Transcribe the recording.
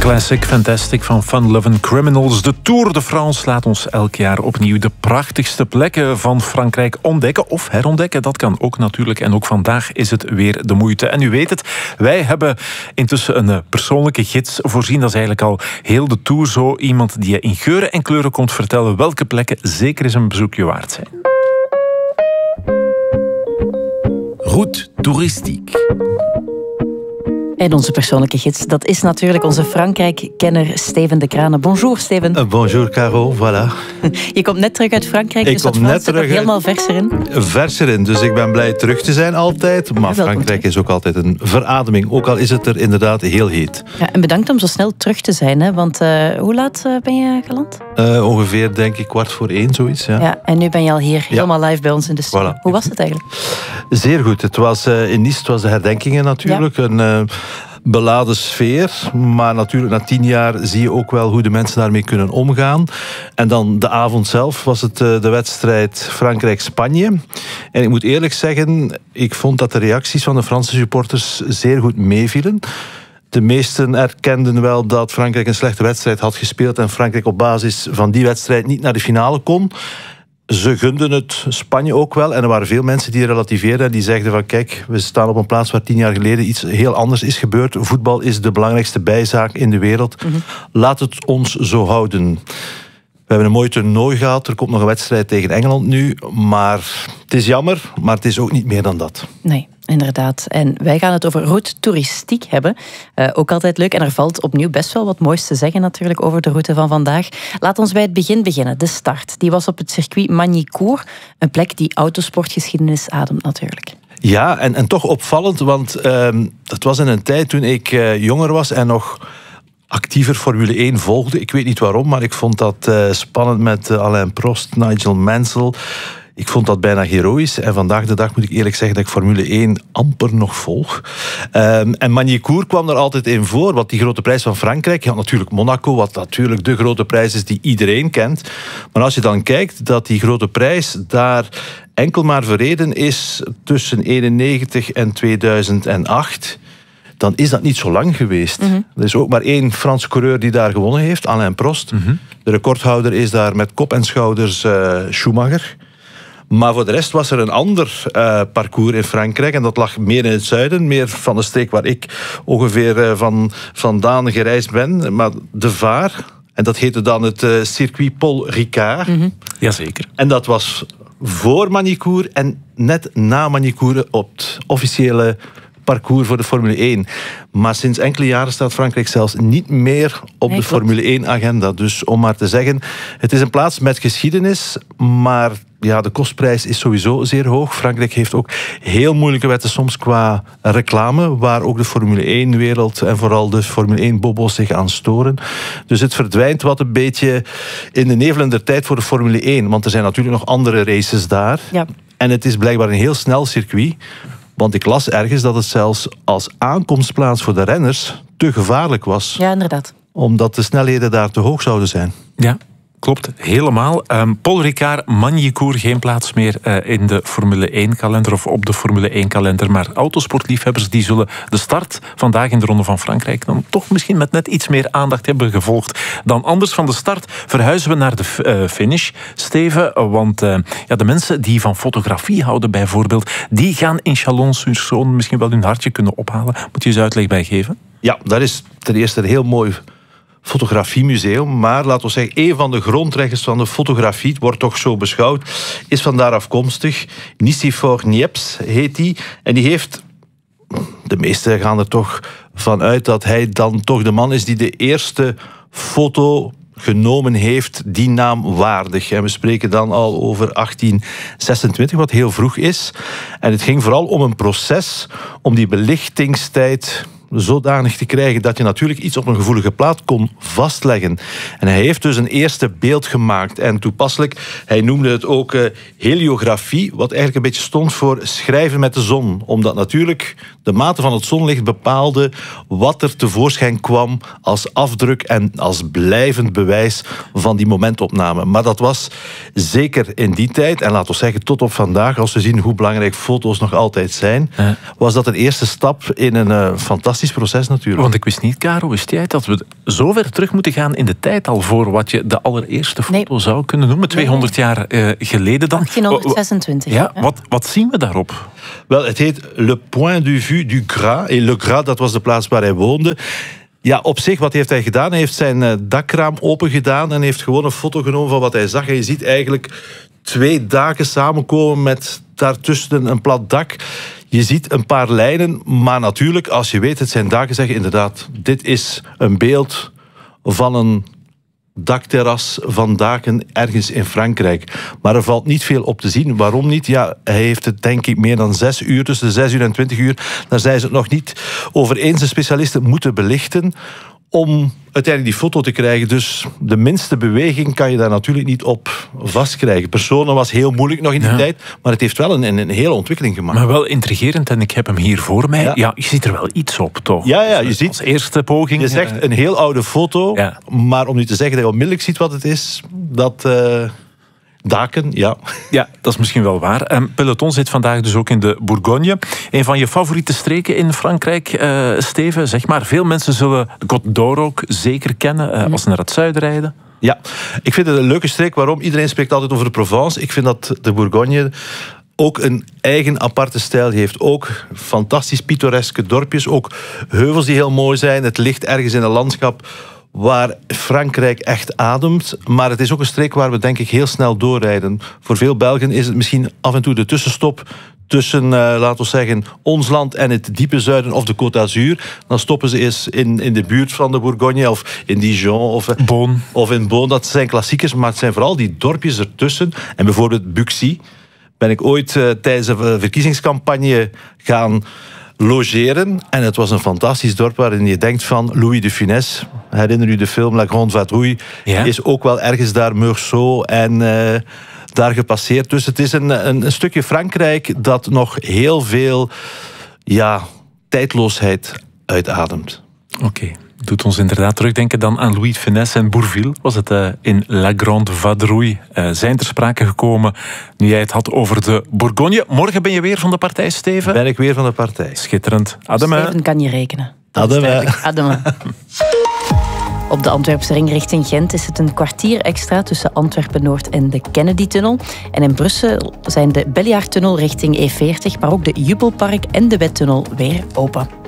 Classic Fantastic van Fun Lovin' Criminals. De Tour de France laat ons elk jaar opnieuw de prachtigste plekken van Frankrijk ontdekken of herontdekken. Dat kan ook natuurlijk. En ook vandaag is het weer de moeite. En u weet het, wij hebben intussen een persoonlijke gids voorzien. Dat is eigenlijk al heel de Tour zo. Iemand die je in geuren en kleuren komt vertellen welke plekken zeker eens een bezoekje waard zijn. Route toeristiek. En onze persoonlijke gids, dat is natuurlijk onze Frankrijk-kenner Steven de Kranen. Bonjour, Steven. Bonjour, Caro, voilà. Je komt net terug uit Frankrijk, dus dat Frans zit nog helemaal vers erin. Vers erin, dus ik ben blij terug te zijn altijd. Maar Frankrijk is ook altijd een verademing, ook al is het er inderdaad heel heet. Ja, en bedankt om zo snel terug te zijn, hè? Want hoe laat ben je geland? Ongeveer, denk ik, 1:15, zoiets. Ja, en nu ben je al hier, helemaal live bij ons in de studio. Voilà. Hoe was het eigenlijk? Zeer goed. Het was in Nice, het was de herdenkingen natuurlijk. Ja. Een beladen sfeer, maar natuurlijk na 10 jaar zie je ook wel hoe de mensen daarmee kunnen omgaan. En dan de avond zelf was het de wedstrijd Frankrijk-Spanje. En ik moet eerlijk zeggen, ik vond dat de reacties van de Franse supporters zeer goed meevielen. De meesten erkenden wel dat Frankrijk een slechte wedstrijd had gespeeld en Frankrijk op basis van die wedstrijd niet naar de finale kon. Ze gunden het Spanje ook wel. En er waren veel mensen die relativeerden. Die zeiden van kijk, we staan op een plaats waar 10 jaar geleden iets heel anders is gebeurd. Voetbal is de belangrijkste bijzaak in de wereld. Mm-hmm. Laat het ons zo houden. We hebben een mooi toernooi gehad. Er komt nog een wedstrijd tegen Engeland nu. Maar het is jammer, maar het is ook niet meer dan dat. Nee. Inderdaad. En wij gaan het over route toeristiek hebben. Ook altijd leuk. En er valt opnieuw best wel wat moois te zeggen natuurlijk over de route van vandaag. Laat ons bij het begin beginnen. De start. Die was op het circuit Magny-Cours. Een plek die autosportgeschiedenis ademt natuurlijk. Ja, en toch opvallend. Want het was in een tijd toen ik jonger was en nog actiever Formule 1 volgde. Ik weet niet waarom, maar ik vond dat spannend met Alain Prost, Nigel Mansell. Ik vond dat bijna heroïs. En vandaag de dag moet ik eerlijk zeggen dat ik Formule 1 amper nog volg. En Magny-Cours kwam er altijd in voor. Wat die grote prijs van Frankrijk. Je had natuurlijk Monaco, wat natuurlijk de grote prijs is die iedereen kent. Maar als je dan kijkt dat die grote prijs daar enkel maar verreden is tussen 1991 en 2008... dan is dat niet zo lang geweest. Mm-hmm. Er is ook maar 1 Franse coureur die daar gewonnen heeft, Alain Prost. Mm-hmm. De recordhouder is daar met kop en schouders Schumacher. Maar voor de rest was er een ander parcours in Frankrijk. En dat lag meer in het zuiden. Meer van de streek waar ik ongeveer vandaan gereisd ben. Maar de Var. En dat heette dan het circuit Paul Ricard. Mm-hmm. Jazeker. En dat was voor Magny-Cours en net na Magny-Cours op het officiële parcours voor de Formule 1. Maar sinds enkele jaren staat Frankrijk zelfs niet meer op de Formule 1-agenda. Dus om maar te zeggen, het is een plaats met geschiedenis, maar ja, de kostprijs is sowieso zeer hoog. Frankrijk heeft ook heel moeilijke wetten soms qua reclame, waar ook de Formule 1-wereld en vooral de Formule 1-bobo's zich aan storen. Dus het verdwijnt wat een beetje in de nevelende tijd voor de Formule 1, want er zijn natuurlijk nog andere races daar. Ja. En het is blijkbaar een heel snel circuit. Want ik las ergens dat het zelfs als aankomstplaats voor de renners te gevaarlijk was. Ja, inderdaad. Omdat de snelheden daar te hoog zouden zijn. Ja, klopt. Helemaal. Paul Ricard, Magny-Cours, geen plaats meer in de Formule 1-kalender of op de Formule 1-kalender. Maar autosportliefhebbers die zullen de start vandaag in de Ronde van Frankrijk dan toch misschien met net iets meer aandacht hebben gevolgd dan anders. Van de start verhuizen we naar de finish, Steven. Want de mensen die van fotografie houden bijvoorbeeld, die gaan in Chalon-sur-Saône misschien wel hun hartje kunnen ophalen. Moet je eens uitleg bij geven? Ja, dat is ten eerste een heel mooi fotografiemuseum, maar laten we zeggen, een van de grondrechters van de fotografie, het wordt toch zo beschouwd, is vandaar afkomstig. Nicéphore Niepce heet die. En die heeft, de meesten gaan er toch van uit dat hij dan toch de man is die de eerste foto genomen heeft, die naam waardig. En we spreken dan al over 1826, wat heel vroeg is. En het ging vooral om een proces om die belichtingstijd zodanig te krijgen dat je natuurlijk iets op een gevoelige plaat kon vastleggen. En hij heeft dus een eerste beeld gemaakt. En toepasselijk, hij noemde het ook heliografie, wat eigenlijk een beetje stond voor schrijven met de zon. Omdat natuurlijk de mate van het zonlicht bepaalde wat er tevoorschijn kwam als afdruk en als blijvend bewijs van die momentopname. Maar dat was zeker in die tijd, en laten we zeggen tot op vandaag, als we zien hoe belangrijk foto's nog altijd zijn, was dat een eerste stap in een fantastische fantastisch proces natuurlijk. Want ik wist niet, Caro, wist jij dat we zo ver terug moeten gaan in de tijd al voor wat je de allereerste foto zou kunnen noemen? 200 jaar geleden dan. 1826. Ja, wat zien we daarop? Wel, het heet Le Point de Vue du Gras. En Le Gras, dat was de plaats waar hij woonde. Ja, op zich, wat heeft hij gedaan? Hij heeft zijn dakraam open gedaan en heeft gewoon een foto genomen van wat hij zag. En je ziet eigenlijk 2 daken samenkomen met daartussen een plat dak. Je ziet een paar lijnen, maar natuurlijk, als je weet, het zijn daken, zeg je inderdaad, dit is een beeld van een dakterras van daken ergens in Frankrijk. Maar er valt niet veel op te zien. Waarom niet? Ja, hij heeft het denk ik meer dan 6 uur, tussen de 6 uur en 20 uur. Daar zijn ze het nog niet over eens. De specialisten moeten belichten om uiteindelijk die foto te krijgen. Dus de minste beweging kan je daar natuurlijk niet op vastkrijgen. Personen was heel moeilijk nog in die tijd, maar het heeft wel een hele ontwikkeling gemaakt. Maar wel intrigerend, en ik heb hem hier voor mij. Ja, je ziet er wel iets op, toch? Ja, je ziet... Als eerste poging... Je zegt een heel oude foto, maar om nu te zeggen dat je onmiddellijk ziet wat het is, dat... Daken, ja. Ja, dat is misschien wel waar. Peloton zit vandaag dus ook in de Bourgogne. Een van je favoriete streken in Frankrijk, Steven, zeg maar. Veel mensen zullen de Côte d'Or ook zeker kennen als ze naar het zuiden rijden. Ja, ik vind het een leuke streek. Waarom? Iedereen spreekt altijd over de Provence. Ik vind dat de Bourgogne ook een eigen aparte stijl heeft. Ook fantastisch pittoreske dorpjes. Ook heuvels die heel mooi zijn. Het ligt ergens in een landschap waar Frankrijk echt ademt. Maar het is ook een streek waar we denk ik heel snel doorrijden. Voor veel Belgen is het misschien af en toe de tussenstop tussen, laten we zeggen, ons land en het diepe zuiden of de Côte d'Azur. Dan stoppen ze eens in de buurt van de Bourgogne of in Dijon of in Beaune. Dat zijn klassiekers, maar het zijn vooral die dorpjes ertussen. En bijvoorbeeld Buxy ben ik ooit tijdens een verkiezingscampagne gaan logeren. En het was een fantastisch dorp waarin je denkt van Louis de Funès. Herinner u de film La Grande Vadrouille? Ja. Is ook wel ergens daar Meursault en daar gepasseerd. Dus het is een stukje Frankrijk dat nog heel veel tijdloosheid uitademt. Oké. Doet ons inderdaad terugdenken dan aan Louis de Funès en Bourvil. Was het in La Grande Vadrouille zijn ter sprake gekomen nu jij het had over de Bourgogne. Morgen ben je weer van de partij, Steven? Ben ik weer van de partij. Schitterend. Adema. Steven kan je rekenen. Adema. Op de Antwerpse ring richting Gent is het een kwartier extra tussen Antwerpen-Noord en de Kennedy-tunnel. En in Brussel zijn de Belliard-tunnel richting E40, maar ook de Jubelpark en de Wettunnel weer open.